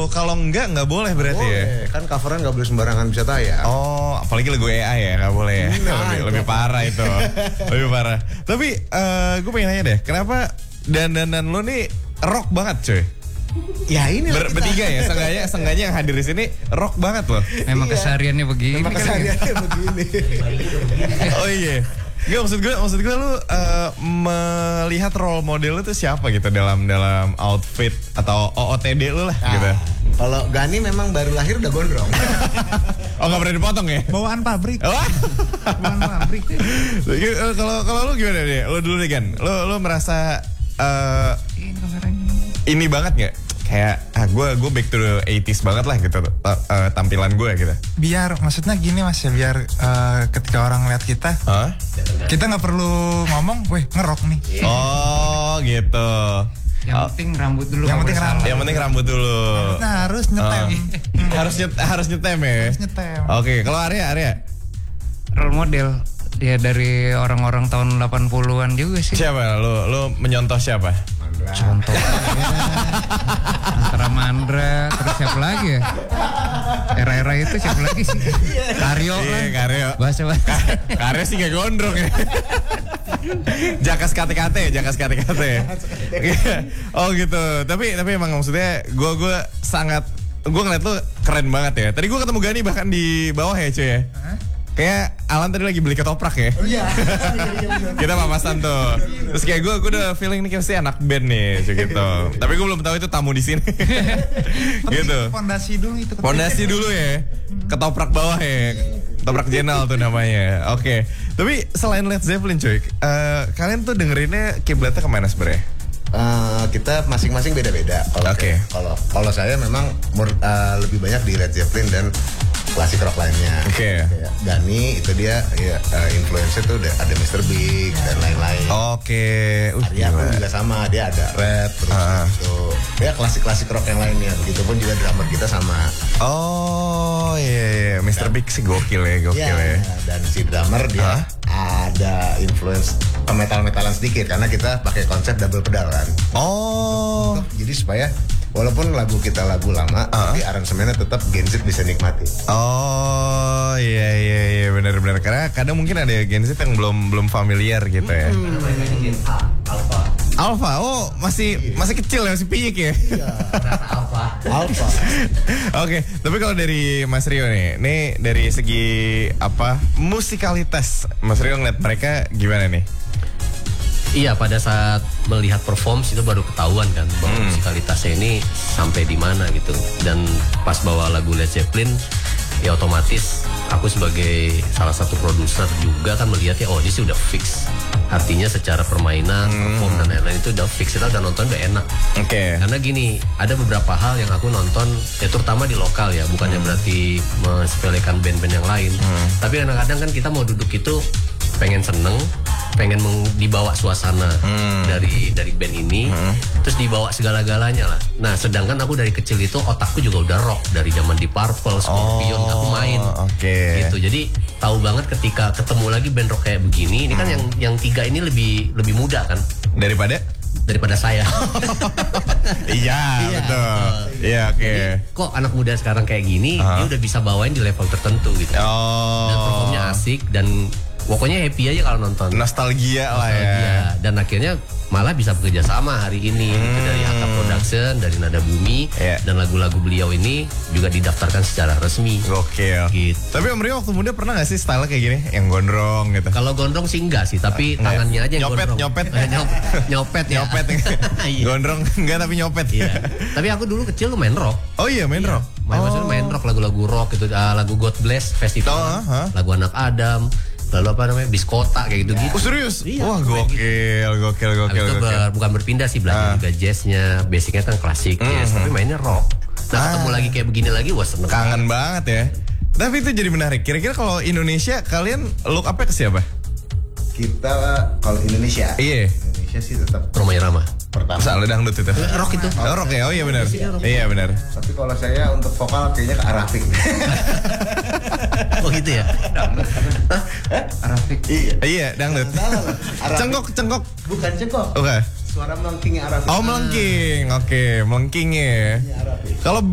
kalau nggak boleh berarti boleh. ya. Kan coveran nggak boleh sembarangan bisa tayang. Oh, apalagi lagu AI ya, nggak boleh ya. Lebih parah itu. Lebih parah. Tapi gue pengen nanya deh, kenapa dandanan lo nih rock banget cuy? Ya ini bertiga ya, sengganya yang hadir di sini rock banget loh. Memang kesehariannya begini. Memang kesehariannya begini. Oh iya. Gak, maksud gue lu melihat role model itu siapa gitu dalam outfit atau OOTD lu lah gitu. Kalau Gani memang baru lahir udah gondrong. Oh nggak pernah dipotong ya? Bawaan pabrik. Bawaan pabrik. Kalau lu gimana deh? Lu dulu deh kan. Lu merasa ini banget nggak? Kayak gue back to the 80s banget lah gitu tampilan gue gitu. Biar maksudnya gini mas ya, biar ketika orang lihat kita, kita nggak perlu ngomong, weh ngerok nih. Oh gitu. Yang penting rambut dulu. Yang penting rambut dulu. Rambutnya harus nyetem. Harus nyetem ya. Harus nyetem. Oke, kalau Arya. Role model ya dari orang-orang tahun 80-an juga sih. Siapa? Lu menyontoh siapa? Contoh antara Mandra, terus siapa lagi ya? Era-era itu siapa lagi sih? Karyo lah. Karyo. Bahasa Karyo sih gak gondrong ya. Jakas KTKT. Oh gitu. Tapi emang maksudnya gue ngeliat lu keren banget ya. Tadi gue ketemu Gani bahkan di bawah ya cuy ya. Kayak Alan tadi lagi beli ketoprak ya. Oh iya. Kita papasan tuh. Terus kayak gue udah feeling nih kayak anak band nih gitu. Tapi gue belum tahu itu tamu di sini. Gitu. Pondasi dulu itu. Pondasi dulu ya. Ketoprak bawah ya. Ketoprak Jenal tuh namanya. Oke. Tapi selain Led Zeppelin cuy, kalian tuh dengerinnya kiblatnya kemana sebenarnya? Kita masing-masing beda-beda. Kalau saya memang lebih banyak di Led Zeppelin dan klasik rock lainnya. Oke. Gani itu dia influence tuh ada Mr. Big dan lain-lain. Oke. Arya pun juga sama, dia ada rap terus gitu. Ya klasik rock yang lainnya. Begitupun juga drummer kita sama. Oh iya. Mr. Big sih gokil ya. Dan si drummer dia ada influence metal-metalan sedikit karena kita pakai konsep double pedal kan. Oh. Jadi supaya walaupun lagu kita lagu lama, tapi aransemennya tetap Gen Z bisa nikmati. Oh iya benar. Karena kadang mungkin ada Gen Z yang belum familiar gitu ya. Alpha, oh masih kecil ya, masih piyik ya. Iya. Alpha. Oke, tapi kalau dari Mas Rio nih dari segi musikalitas, Mas Rio ngeliat mereka gimana nih? Iya, pada saat melihat performance itu baru ketahuan kan bahwa musikalitasnya ini sampai di mana gitu. Dan pas bawa lagu Led Zeppelin, ya otomatis aku sebagai salah satu produser juga kan melihatnya, oh ini sih udah fix. Artinya secara permainan, perform dan lain-lain itu udah fix, kita udah nonton udah enak. Oke. Karena gini, ada beberapa hal yang aku nonton, terutama di lokal ya, bukannya berarti mensepelekan band-band yang lain. Tapi kadang-kadang kan kita mau duduk itu pengen seneng, pengen dibawa suasana dari band ini, terus dibawa segala-galanya lah. Nah, sedangkan aku dari kecil itu otakku juga udah rock dari zaman di Purple, Scorpion, aku main. Gitu. Jadi tahu banget ketika ketemu lagi band rock kayak begini, ini kan yang tiga ini lebih muda kan daripada saya. Iya, betul. Iya, oke. Kok anak muda sekarang kayak gini, dia udah bisa bawain di level tertentu gitu. Dan performnya asik dan pokoknya happy aja kalau nonton. Nostalgia lah ya. Dan akhirnya malah bisa bekerja sama hari ini gitu, dari Haka Production, dari Nada Bumi, dan lagu-lagu beliau ini juga didaftarkan secara resmi. Gokil. Gitu. Tapi Om Rio waktu muda pernah gak sih style kayak gini, yang gondrong gitu? Kalau gondrong sih enggak sih, tapi tangannya aja yang gondrong. Nyopet ya. Gondrong enggak tapi nyopet. Iya. Tapi aku dulu kecil tuh main rock. Oh iya, main rock. Maksudnya main rock, lagu-lagu rock gitu, lagu God Bless Festival, lagu Anak Adam. Lalu Biskota kayak gitu-gitu. Oh serius? Iya, wah gokil. Bukan berpindah sih, belajar juga jazznya. Basicnya kan klasik jazz, tapi mainnya rock. Nah ketemu lagi kayak begini lagi, wah seneng. Kangen banget ya. Tapi itu jadi menarik. Kira-kira kalau Indonesia kalian look up ke siapa? Kita kalau Indonesia sih tetap Rhoma Irama pertama. Soalnya dangdut itu. Rock itu. Rock ya. Oh iya benar. Iya benar. Tapi kalau saya untuk vokal kayaknya ke Arafik. Oh gitu ya. Arafik. Iya, dangdut. Cengkok. Bukan cengkok. Oke. Suara melengkingnya Arafik. Oh melengking. Oke, melengkingnya. Kalau